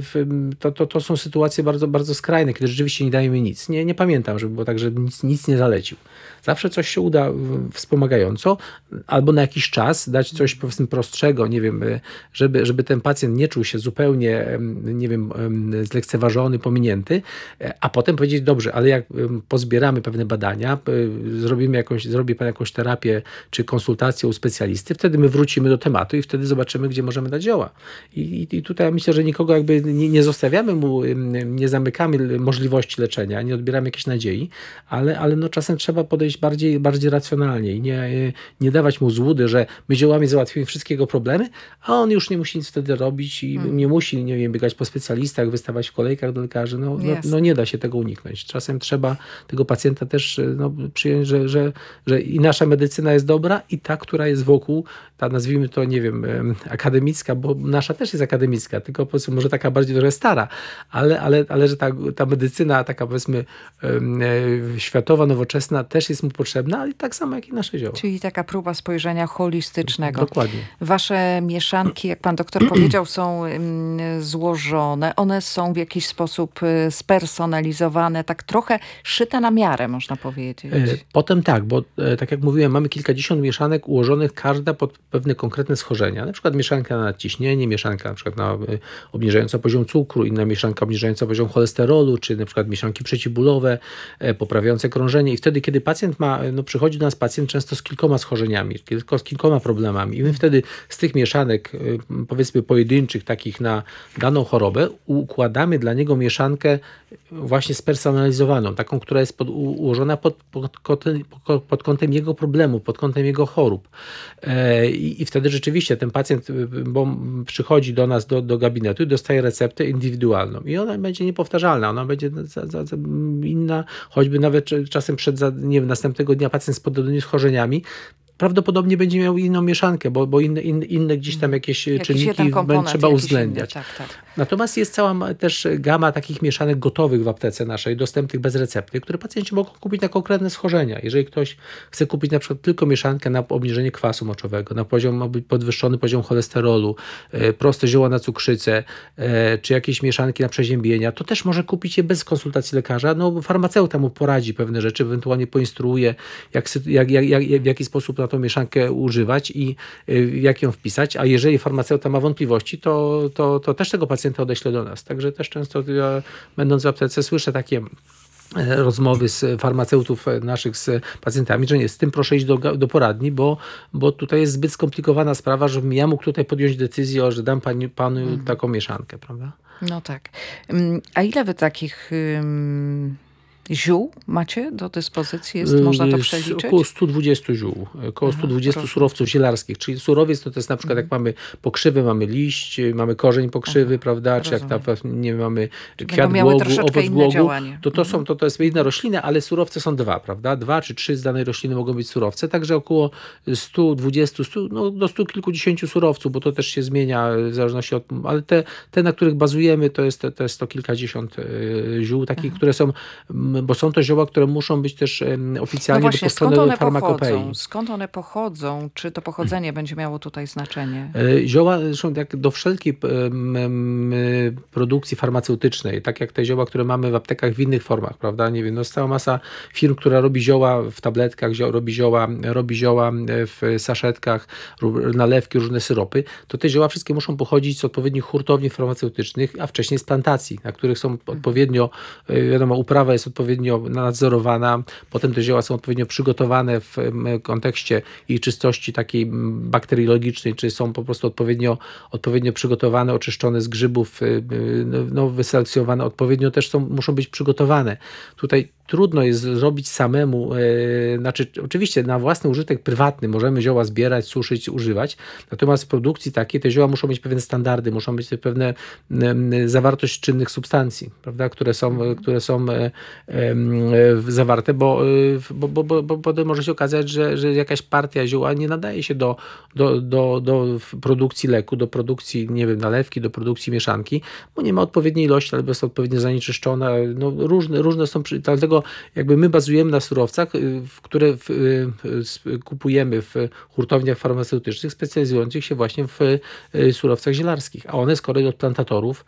to, to, to są sytuacje bardzo, bardzo skrajne, kiedy rzeczywiście nie dajemy nic. Nie, nie pamiętam, żeby było tak, że nic, nic nie zalecił. Zawsze coś się uda wspomagająco, albo na jakiś czas dać coś powiedzmy prostszego, nie wiem, żeby, żeby ten pacjent nie czuł się zupełnie, nie wiem, zlekceważony, pominięty, a potem powiedzieć, dobrze, ale jak pozbieramy pewne badania, zrobimy jakąś, zrobi pan jakąś terapię czy konsultację u specjalisty, wtedy my wrócimy do tematu i wtedy zobaczymy, gdzie możemy dać zioła. I, i tutaj myślę, że nikogo jakby nie, nie zostawiamy mu, nie zamykamy możliwości leczenia, nie odbieramy jakiejś nadziei, ale, ale no czasem trzeba podejść bardziej, bardziej racjonalnie i nie, nie dawać mu złudy, że my ziołami załatwimy wszystkie jego problemy, a on już nie musi nic wtedy robić i hmm. nie musi, nie wiem, biegać po specjalistach, wystawać w kolejkach do lekarzy. No, no, no nie da się tego uniknąć. Czasem trzeba tego pacjenta też no, przyjąć, że, że, że i nasza medycyna jest dobra i ta, która jest wokół, ta nazwijmy to, nie wiem, akademicka, bo nasza też jest akademicka, tylko powiedzmy może taka bardziej trochę stara, ale, ale, ale że ta, ta medycyna taka powiedzmy światowa, nowoczesna też jest mu potrzebna, ale tak samo jak i nasze zioła. Czyli taka próba spojrzenia holistycznego. Dokładnie. Wasze mieszanki, jak pan doktor powiedział, są złożone. One są w jakiś sposób spersonalizowane, tak trochę szyte na miarę, można powiedzieć. Potem tak, bo tak jak mówiłem, mamy kilkadziesiąt mieszanek ułożonych, każda pod pewne konkretne schorzenia. Na przykład mieszanka na nadciśnienie, mieszanka na przykład na obniżająca poziom cukru, inna mieszanka obniżająca poziom cholesterolu, czy na przykład mieszanki przeciwbólowe, poprawiające krążenie. I wtedy, kiedy pacjent ma, no przychodzi do nas pacjent często z kilkoma schorzeniami, tylko z kilkoma problemami. I my wtedy z tych mieszanek, powiedzmy pojedynczych, takich na daną chorobę, układamy układamy dla niego mieszankę właśnie spersonalizowaną, taką, która jest pod, ułożona pod, pod, kątem, pod kątem jego problemu, pod kątem jego chorób. I, i wtedy rzeczywiście ten pacjent bo przychodzi do nas do, do gabinetu i dostaje receptę indywidualną i ona będzie niepowtarzalna, ona będzie za, za, za inna, choćby nawet czasem przed, nie wiem, następnego dnia pacjent z podobnymi schorzeniami prawdopodobnie będzie miał inną mieszankę, bo, bo inne, inne, inne gdzieś tam jakieś Jakiś czynniki trzeba uwzględniać. Inny, tak, tak. Natomiast jest cała też gama takich mieszanek gotowych w aptece naszej, dostępnych bez recepty, które pacjenci mogą kupić na konkretne schorzenia. Jeżeli ktoś chce kupić na przykład tylko mieszankę na obniżenie kwasu moczowego, na poziom, ma być podwyższony poziom cholesterolu, e, proste zioła na cukrzycę, e, czy jakieś mieszanki na przeziębienia, to też może kupić je bez konsultacji lekarza. No, farmaceuta mu poradzi pewne rzeczy, ewentualnie poinstruuje, jak, jak, jak, jak, w jaki sposób na tą mieszankę używać i y, jak ją wpisać, a jeżeli farmaceuta ma wątpliwości, to, to, to też tego pacjenta odeślę do nas. Także też często ja, będąc w aptece, słyszę takie rozmowy z farmaceutów naszych z pacjentami, że nie, z tym proszę iść do, do poradni, bo, bo tutaj jest zbyt skomplikowana sprawa, żebym ja mógł tutaj podjąć decyzję, że dam pani, panu mhm. taką mieszankę, prawda? No tak. A ile wy takich um, ziół macie do dyspozycji? Jest, można to przeliczyć? Około sto dwadzieścia ziół, około Aha, sto dwadzieścia proszę. surowców zielarskich, czyli surowiec to, to jest na przykład jak mamy pokrzywy, mamy liść, mamy korzeń pokrzywy, Aha, prawda, czy jak rozumiem. tam nie mamy Czy kwiat będą miały głogu, troszeczkę owoc inne głogu, działanie. to to, Mhm. są, to to jest inna roślina, ale surowce są dwa, prawda, dwa czy trzy z danej rośliny mogą być surowce, także około sto dwadzieścia, sto, no do stu kilkudziesięciu surowców, bo to też się zmienia w zależności od, ale te, te na których bazujemy, to jest, to jest sto kilkadziesiąt y, ziół, takich, Aha. które są, m, bo są to zioła, które muszą być też em, oficjalnie No właśnie, skąd dopuszczone do one farmakopei. pochodzą? Skąd one pochodzą? Czy to pochodzenie będzie miało tutaj znaczenie? E, Zioła, zresztą jak do wszelkiej em, em, produkcji farmaceutycznej, tak jak te zioła, które mamy w aptekach w innych formach, prawda? Nie wiem, no jest cała masa firm, która robi zioła w tabletkach, zio, robi, zioła, robi zioła w saszetkach, ró- nalewki, różne syropy, to te zioła wszystkie muszą pochodzić z odpowiednich hurtowni farmaceutycznych, a wcześniej z plantacji, na których są odpowiednio, e, wiadomo, uprawa jest odpowiednio nadzorowana, potem te zioła są odpowiednio przygotowane w kontekście jej czystości takiej bakteriologicznej, czy są po prostu odpowiednio, odpowiednio przygotowane, oczyszczone z grzybów, no, wyselekcjonowane, odpowiednio też są, muszą być przygotowane. Tutaj trudno jest zrobić samemu, e, znaczy oczywiście na własny użytek prywatny możemy zioła zbierać, suszyć, używać, natomiast w produkcji takiej te zioła muszą mieć pewne standardy, muszą mieć pewne m, zawartość czynnych substancji, prawda, które są, które są e, e, zawarte, bo, bo, bo, bo, bo potem może się okazać, że, że jakaś partia zioła nie nadaje się do, do, do, do produkcji leku, do produkcji, nie wiem, nalewki, do produkcji mieszanki, bo nie ma odpowiedniej ilości, albo jest odpowiednio zanieczyszczona, no różne, różne są, dlatego jakby my bazujemy na surowcach, w które w, w, kupujemy w hurtowniach farmaceutycznych specjalizujących się właśnie w surowcach zielarskich, a one z kolei od plantatorów.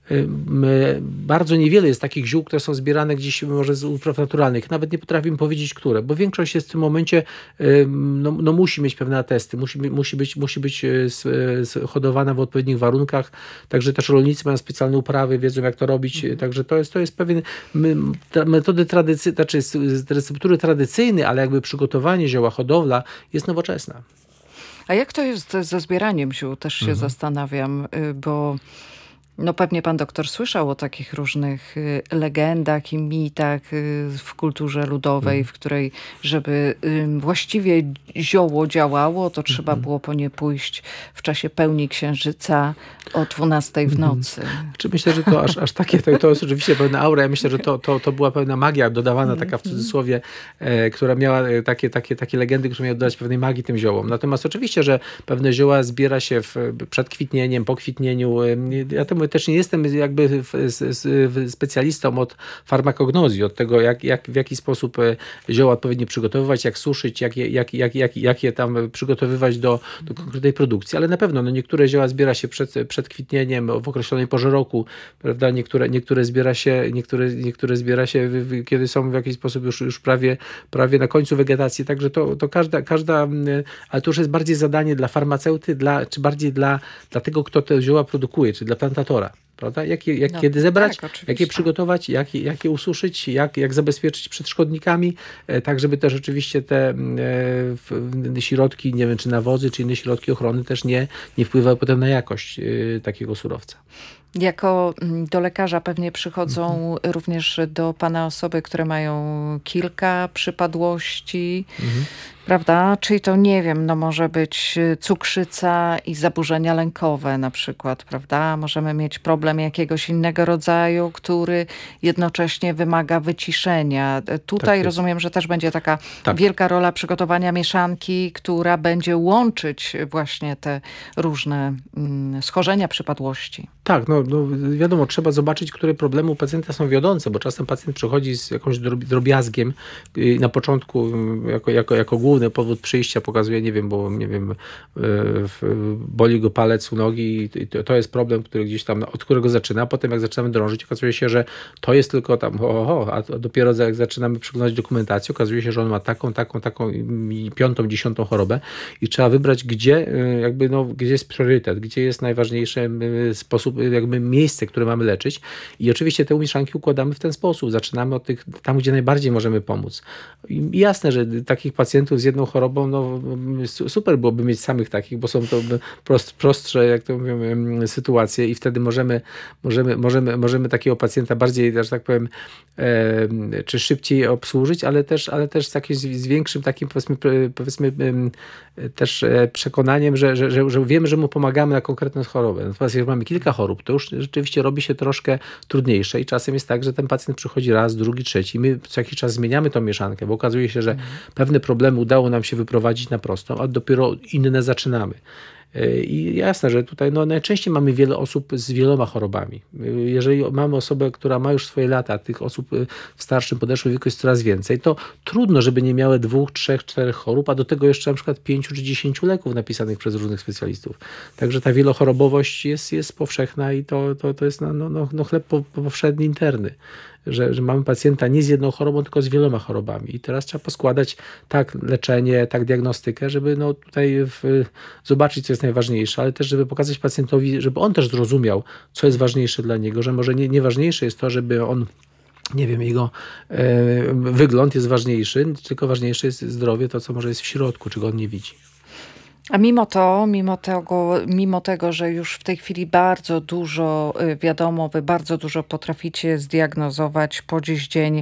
Bardzo niewiele jest takich ziół, które są zbierane gdzieś może z upraw naturalnych. Nawet nie potrafimy powiedzieć, które, bo większość jest w tym momencie, no, no musi mieć pewne atesty, musi, musi być, musi być hodowana w odpowiednich warunkach, także też rolnicy mają specjalne uprawy, wiedzą jak to robić, mhm. także to jest, to jest pewien metody tradycyjne, znaczy receptury tradycyjne, ale jakby przygotowanie zioła, hodowla jest nowoczesna. A jak to jest ze zbieraniem ziół? Też się mhm. zastanawiam, bo no pewnie pan doktor słyszał o takich różnych y, legendach i mitach y, w kulturze ludowej, mm. w której, żeby y, właściwie zioło działało, to trzeba mm. było po nie pójść w czasie pełni księżyca o dwunastej w nocy. Mm. Czy myślę, że to aż, aż takie, to, to jest oczywiście pewna aura. Ja myślę, że to, to, to była pewna magia dodawana, mm. taka w cudzysłowie, e, która miała takie, takie, takie legendy, które miały dodać pewnej magii tym ziołom. Natomiast oczywiście, że pewne zioła zbiera się w, przed kwitnieniem, po kwitnieniu. Ja temu też nie jestem jakby specjalistą od farmakognozji, od tego, jak, jak, w jaki sposób zioła odpowiednio przygotowywać, jak suszyć, jak je, jak, jak, jak, jak je tam przygotowywać do, do konkretnej produkcji. Ale na pewno no niektóre zioła zbiera się przed, przed kwitnieniem w określonej porze roku, prawda? Niektóre, niektóre zbiera się, niektóre, niektóre zbiera się kiedy są w jakiś sposób już, już prawie, prawie na końcu wegetacji. Także to, to każda, każda, ale to już jest bardziej zadanie dla farmaceuty, dla, czy bardziej dla, dla tego, kto te zioła produkuje, czy dla plantatora. prawda? Jak, je, jak No, kiedy zebrać, tak, oczywiście. jak je przygotować, jak, jak je ususzyć, jak, jak zabezpieczyć przed szkodnikami, e, tak żeby też rzeczywiście te e, w, środki, nie wiem, czy nawozy, czy inne środki ochrony też nie, nie wpływały potem na jakość e, takiego surowca. Jako do lekarza pewnie przychodzą mhm. również do pana osoby, które mają kilka przypadłości, mhm. prawda? Czyli to, nie wiem, no może być cukrzyca i zaburzenia lękowe na przykład, prawda? Możemy mieć problem jakiegoś innego rodzaju, który jednocześnie wymaga wyciszenia. Tutaj tak rozumiem, że też będzie taka tak. wielka rola przygotowania mieszanki, która będzie łączyć właśnie te różne mm, schorzenia, przypadłości. Tak, no, no wiadomo, trzeba zobaczyć, które problemy u pacjenta są wiodące, bo czasem pacjent przychodzi z jakimś drobiazgiem na początku jako, jako, jako główny powód przyjścia pokazuje, nie wiem, bo nie wiem, boli go palec u nogi i to, to jest problem, który gdzieś tam, od którego zaczyna. Potem jak zaczynamy drążyć, okazuje się, że to jest tylko tam, ho, ho, ho, a dopiero jak zaczynamy przeglądać dokumentację, okazuje się, że on ma taką, taką, taką piątą, dziesiątą chorobę i trzeba wybrać, gdzie jakby, no, gdzie jest priorytet, gdzie jest najważniejszy sposób, jakby miejsce, które mamy leczyć. I oczywiście te mieszanki układamy w ten sposób. Zaczynamy od tych, tam, gdzie najbardziej możemy pomóc. I jasne, że takich pacjentów z jedną chorobą, no super byłoby mieć samych takich, bo są to prost, prostsze, jak to mówimy, sytuacje i wtedy możemy, możemy, możemy, możemy takiego pacjenta bardziej, że tak powiem, e, czy szybciej obsłużyć, ale też, ale też z, takim, z większym takim, powiedzmy, powiedzmy e, też przekonaniem, że, że, że, że wiemy, że mu pomagamy na konkretną chorobę. Natomiast jak mamy kilka chorób, to już rzeczywiście robi się troszkę trudniejsze i czasem jest tak, że ten pacjent przychodzi raz, drugi, trzeci. My co jakiś czas zmieniamy tą mieszankę, bo okazuje się, że mm. pewne problemy udało nam się wyprowadzić na prostą, a dopiero inne zaczynamy. I jasne, że tutaj no, najczęściej mamy wiele osób z wieloma chorobami. Jeżeli mamy osobę, która ma już swoje lata, tych osób w starszym, podeszłym wieku jest coraz więcej, to trudno, żeby nie miały dwóch, trzech, czterech chorób, a do tego jeszcze na przykład pięciu czy dziesięciu leków napisanych przez różnych specjalistów. Także ta wielochorobowość jest, jest powszechna i to, to, to jest no, no, no chleb powszedni interny. Że, że mamy pacjenta nie z jedną chorobą, tylko z wieloma chorobami. I teraz trzeba poskładać tak leczenie, tak diagnostykę, żeby no tutaj w, zobaczyć, co jest najważniejsze, ale też, żeby pokazać pacjentowi, żeby on też zrozumiał, co jest ważniejsze dla niego, że może nie, nieważniejsze jest to, żeby on, nie wiem, jego e, wygląd jest ważniejszy, tylko ważniejsze jest zdrowie, to co może jest w środku, czego on nie widzi. A mimo to, mimo tego, mimo tego, że już w tej chwili bardzo dużo wiadomo, wy bardzo dużo potraficie zdiagnozować po dziś dzień,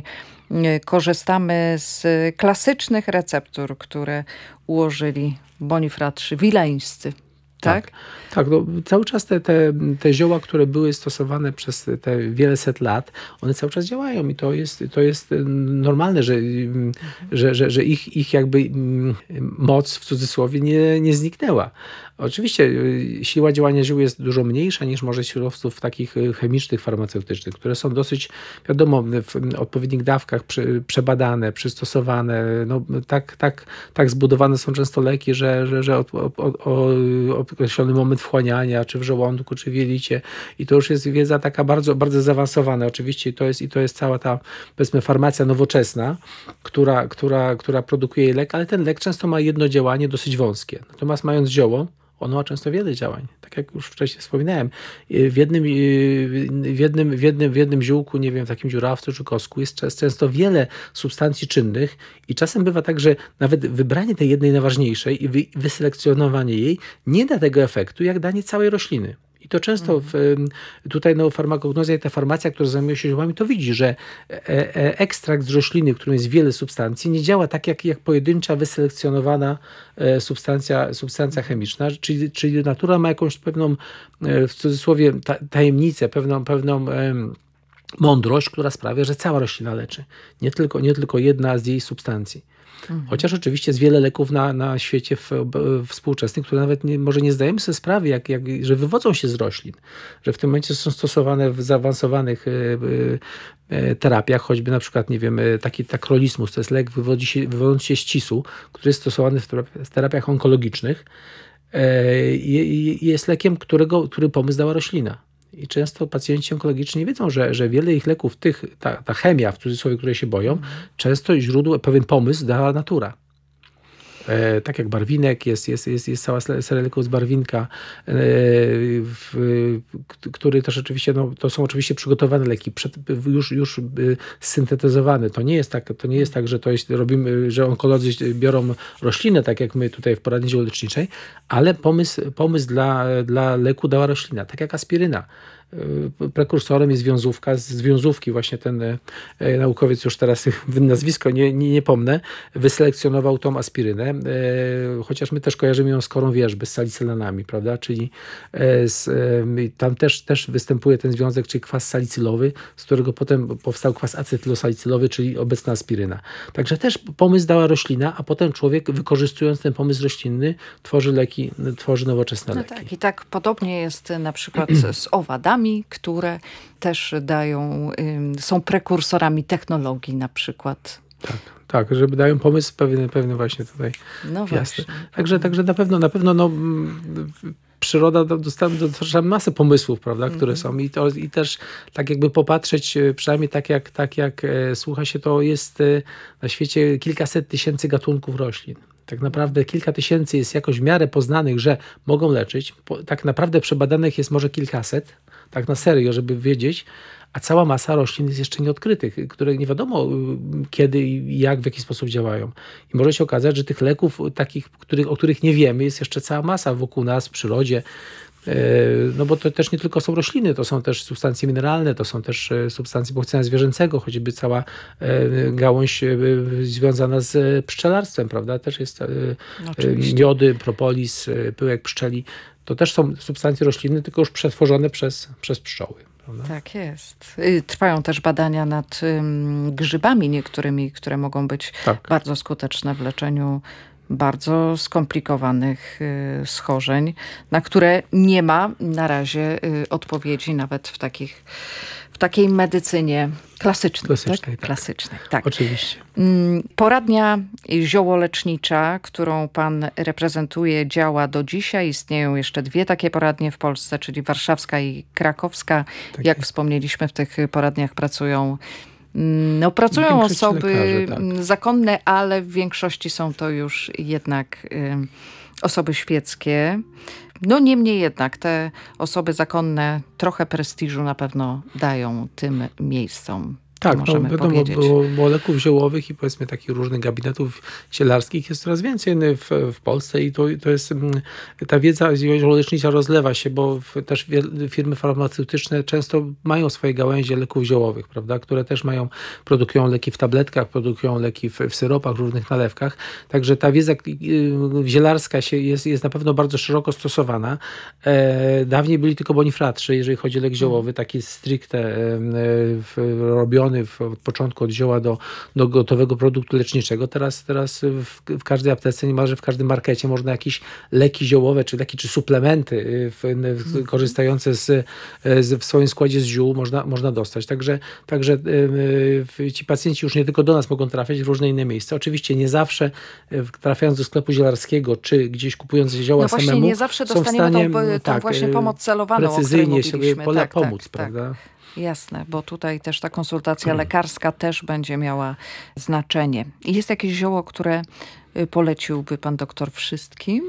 korzystamy z klasycznych receptur, które ułożyli bonifratrzy wileńscy. Tak? Tak, tak no, cały czas te, te, te zioła, które były stosowane przez te wiele set lat, one cały czas działają i to jest, to jest normalne, że, że, że, że ich, ich jakby moc w cudzysłowie nie, nie zniknęła. Oczywiście siła działania ziół jest dużo mniejsza niż może surowców takich chemicznych, farmaceutycznych, które są dosyć, wiadomo, w odpowiednich dawkach przy, przebadane, przystosowane. No, tak, tak, tak zbudowane są często leki, że, że, że od, od, od, od określony moment wchłaniania, czy w żołądku, czy w jelicie. I to już jest wiedza taka bardzo, bardzo zaawansowana. Oczywiście to jest, i to jest cała ta, powiedzmy, farmacja nowoczesna, która, która, która produkuje lek, ale ten lek często ma jedno działanie dosyć wąskie. Natomiast mając zioło, ono ma często wiele działań. Tak jak już wcześniej wspominałem. W jednym, w jednym, w jednym, w jednym ziółku, nie wiem, w takim dziurawcu czy kosku jest często wiele substancji czynnych i czasem bywa tak, że nawet wybranie tej jednej najważniejszej i wyselekcjonowanie jej nie da tego efektu, jak danie całej rośliny. I to często w, tutaj no, farmakognozja i ta farmacja, która zajmuje się ziołami, to widzi, że ekstrakt z rośliny, w którym jest wiele substancji, nie działa tak jak, jak pojedyncza, wyselekcjonowana substancja, substancja chemiczna, czyli, czyli natura ma jakąś pewną, w cudzysłowie, tajemnicę, pewną, pewną mądrość, która sprawia, że cała roślina leczy. Nie tylko, nie tylko jedna z jej substancji. Mhm. Chociaż oczywiście jest wiele leków na, na świecie w, w, współczesnych, które nawet nie, może nie zdajemy sobie sprawy, jak, jak, że wywodzą się z roślin. Że w tym momencie są stosowane w zaawansowanych y, y, terapiach, choćby na przykład, nie wiem, taki takrolimus, to jest lek wywodzi się, wywodzący się z cisu, który jest stosowany w terapiach, w terapiach onkologicznych i y, y, jest lekiem, którego, który pomysł dała roślina. I często pacjenci onkologiczni nie wiedzą, że, że wiele ich leków, tych, ta, ta chemia, w cudzysłowie, której się boją, mm. często źródło, pewien pomysł dała natura. E, tak jak barwinek, jest, jest, jest, jest cała seria leków z barwinka, e, w, który też oczywiście, no, to są oczywiście przygotowane leki, przed, już, już syntetyzowane. To nie jest tak, to nie jest tak, że to jest, robimy, że onkolodzy biorą roślinę, tak jak my tutaj w poradni ziołoleczniczej, ale pomysł, pomysł dla, dla leku dała roślina, tak jak aspiryna. Prekursorem jest wiązówka, z wiązówki właśnie ten e, naukowiec, już teraz nazwisko nie, nie, nie pomnę, wyselekcjonował tą aspirynę, e, chociaż my też kojarzymy ją z korą wierzby, z salicylanami, prawda, czyli e, z, e, tam też, też występuje ten związek, czyli kwas salicylowy, z którego potem powstał kwas acetylosalicylowy, czyli obecna aspiryna. Także też pomysł dała roślina, a potem człowiek, wykorzystując ten pomysł roślinny, tworzy leki, tworzy nowoczesne leki. No tak, i tak podobnie jest na przykład z owadami, które też dają, są prekursorami technologii na przykład. Tak, tak, żeby dają pomysł pewny, pewny właśnie tutaj. No właśnie. Także, także na pewno, na pewno no, przyroda dostarcza masę pomysłów, prawda, które mm. są i, to, i też tak jakby popatrzeć, przynajmniej tak jak, tak jak e, słucha się, to jest e, na świecie kilkaset tysięcy gatunków roślin. Tak naprawdę kilka tysięcy jest jakoś w miarę poznanych, że mogą leczyć. Tak naprawdę przebadanych jest może kilkaset, tak na serio, żeby wiedzieć, a cała masa roślin jest jeszcze nieodkrytych, które nie wiadomo kiedy i jak, w jaki sposób działają. I może się okazać, że tych leków takich, których, o których nie wiemy, jest jeszcze cała masa wokół nas, w przyrodzie. No bo to też nie tylko są rośliny, to są też substancje mineralne, to są też substancje pochodzenia zwierzęcego, choćby cała gałąź związana z pszczelarstwem, prawda? Też jest Oczywiście. miody, propolis, pyłek pszczeli. To też są substancje roślinne, tylko już przetworzone przez, przez pszczoły. Prawda? Tak jest. Trwają też badania nad grzybami niektórymi, które mogą być tak. bardzo skuteczne w leczeniu bardzo skomplikowanych y, schorzeń, na które nie ma na razie y, odpowiedzi nawet w takich, w takiej medycynie klasycznej. Klasycznej, tak? tak. Klasycznej, tak. Oczywiście. Poradnia ziołolecznicza, którą pan reprezentuje, działa do dzisiaj. Istnieją jeszcze dwie takie poradnie w Polsce, czyli warszawska i krakowska. Tak Jak jest. wspomnieliśmy, w tych poradniach pracują No, pracują osoby lekarzy, tak. zakonne, ale w większości są to już jednak y, osoby świeckie. No niemniej jednak te osoby zakonne trochę prestiżu na pewno dają tym miejscom. Tak, możemy no, wiadomo, powiedzieć. Bo, bo leków ziołowych i powiedzmy takich różnych gabinetów zielarskich jest coraz więcej w, w Polsce i to, to jest, ta wiedza ziołolecznicza rozlewa się, bo też firmy farmaceutyczne często mają swoje gałęzie leków ziołowych, prawda, które też mają, produkują leki w tabletkach, produkują leki w, w syropach, różnych nalewkach, także ta wiedza zielarska się jest, jest na pewno bardzo szeroko stosowana. E, dawniej byli tylko bonifratrzy, jeżeli chodzi o lek ziołowy, taki stricte e, w, robiony w, od początku od zioła do, do gotowego produktu leczniczego. Teraz, teraz w, w każdej aptece, niemalże w każdym markecie można jakieś leki ziołowe, czy leki, czy suplementy w, w, korzystające z, z, w swoim składzie z ziół można, można dostać. Także, także y, ci pacjenci już nie tylko do nas mogą trafiać w różne inne miejsca. Oczywiście nie zawsze y, trafiając do sklepu zielarskiego, czy gdzieś kupując zioła no samemu, właśnie nie zawsze są w dostaniemy stanie tą, tą tak, właśnie pomoc celowaną, precyzyjnie sobie pola, tak, pomóc, tak, prawda? Tak. Jasne, bo tutaj też ta konsultacja lekarska też będzie miała znaczenie. I jest jakieś zioło, które poleciłby pan doktor wszystkim?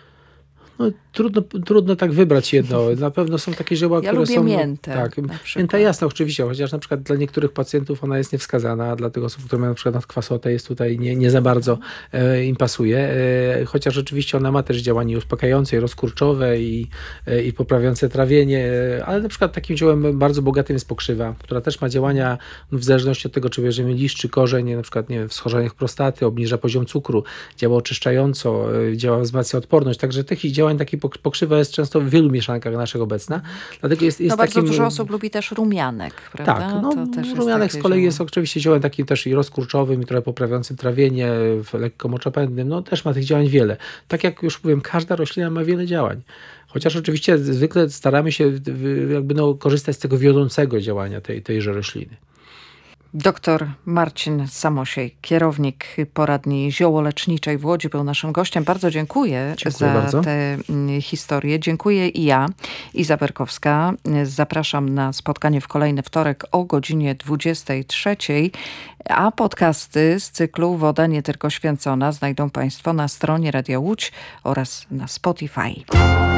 No, trudno, trudno tak wybrać jedno. Na pewno są takie zioła, ja które lubię są... miętę. Tak, mięta jasna oczywiście, chociaż na przykład dla niektórych pacjentów ona jest niewskazana, a dla tych osób, które mają na przykład nadkwasotę, jest tutaj nie, nie za bardzo e, im pasuje. E, chociaż oczywiście ona ma też działanie uspokajające i rozkurczowe i, e, i poprawiające trawienie, e, ale na przykład takim ziołem bardzo bogatym jest pokrzywa, która też ma działania w zależności od tego, czy bierzemy liść, czy korzeń, na przykład nie wiem, w schorzeniach prostaty, obniża poziom cukru, działa oczyszczająco, e, działa wzmacnia odporność, także tych działań takiej pokrzywa jest często w wielu mieszankach naszych obecna. Dlatego jest, jest no bardzo takim... dużo osób lubi też rumianek, prawda? Tak, no, to też rumianek jest z kolei zioło. jest oczywiście ziołem takim też i rozkurczowym, i trochę poprawiającym trawienie, lekko moczopędnym. No też ma tych działań wiele. Tak jak już mówiłem, każda roślina ma wiele działań. Chociaż oczywiście zwykle staramy się jakby no, korzystać z tego wiodącego działania tej, tejże rośliny. Doktor Marcin Samosiej, kierownik poradni ziołoleczniczej w Łodzi, był naszym gościem. Bardzo dziękuję, dziękuję za bardzo. tę historię. Dziękuję i ja, Iza Berkowska. Zapraszam na spotkanie w kolejny wtorek o godzinie dwudziestej trzeciej, a podcasty z cyklu Woda nie tylko święcona znajdą Państwo na stronie Radia Łódź oraz na Spotify.